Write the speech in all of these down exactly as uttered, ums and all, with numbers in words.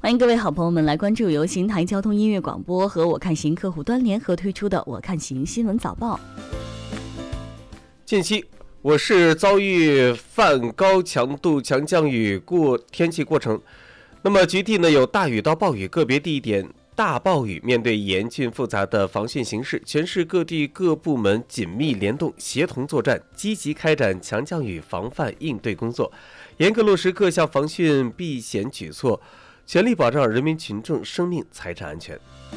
欢迎各位好朋友们来关注由邢台交通音乐广播和我看行客户端联合推出的我看行新闻早报。 近期我市遭遇泛高强度强降雨过天气过程，那么局地呢有大雨到暴雨，个别地点大暴雨。面对严峻复杂的防汛形势，全市各地各部门紧密联动，协同作战，积极开展强降雨防范应对工作，严格落实各项防汛避险举措，全力保障人民群众生命财产安全。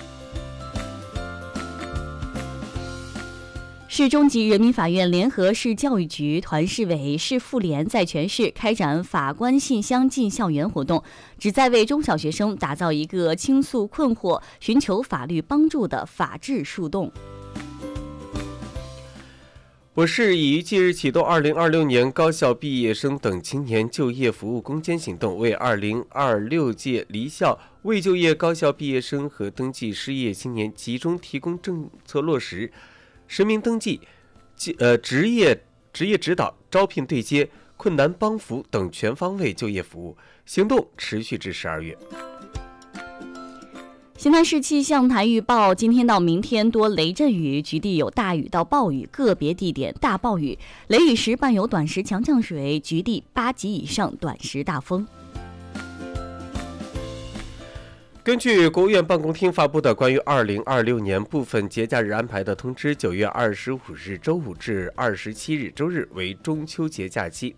市中级人民法院联合市教育局、团市委、市妇联在全市开展法官信箱进校园活动，旨在为中小学生打造一个倾诉困惑、寻求法律帮助的法治树洞。 我市已于即日启动二零二六年高校毕业生等青年就业服务攻坚行动，为二零二六届离校未就业高校毕业生和登记失业青年集中提供政策落实、实名登记、呃职业职业指导、招聘对接、困难帮扶等全方位就业服务。行动持续至十二月。 邢台市气象台预报，今天到明天多雷阵雨，局地有大雨到暴雨，个别地点大暴雨，雷雨时伴有短时强降水，局地八级以上短时大风。 根据国务院办公厅发布的关于二零二六年部分节假日安排的通知，九月二十五日周五至二十七日周日为中秋节假期，